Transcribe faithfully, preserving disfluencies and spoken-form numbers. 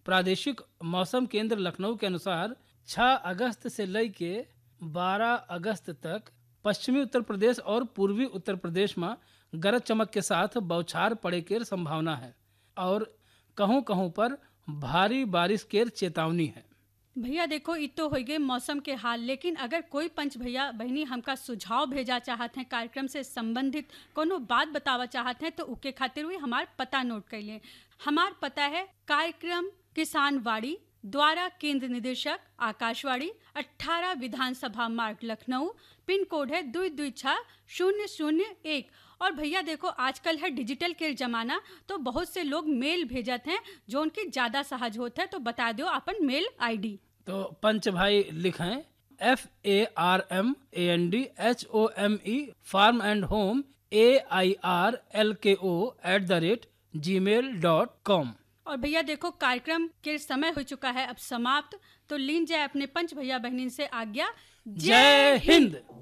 प्रादेशिक मौसम केंद्र लखनऊ के अनुसार छह अगस्त से लेके बारह अगस्त तक पश्चिमी उत्तर प्रदेश और पूर्वी उत्तर प्रदेश में गरज चमक के साथ बौछार पड़े के संभावना है और कहूँ कहूँ पर भारी बारिश के चेतावनी है। भैया देखो इ तो हो गए मौसम के हाल, लेकिन अगर कोई पंच भैया बहनी हमका सुझाव भेजा चाहते हैं, कार्यक्रम से संबंधित कोनो बात बतावा चाहते हैं, तो उके खातिर हुई हमार पता नोट कर लें। हमार पता है कार्यक्रम किसान वाड़ी, द्वारा केंद्र निदेशक आकाशवाणी, अठारह विधानसभा मार्ग लखनऊ, पिन कोड है दो दो छह शून्य शून्य एक। और भैया देखो आजकल है डिजिटल के जमाना, तो बहुत से लोग मेल भेजते हैं जो उनकी ज्यादा सहज होता है, तो बता दो अपन मेल आईडी। तो पंच भाई लिखें F A R M A N D H O M E form and home A I R L के ओ एट द रेट जी मेल डॉट कॉम। और भैया देखो कार्यक्रम के समय हो चुका है अब समाप्त, तो लीन जाए अपने पंच भैया बहनी से आज्ञा। जय हिंद।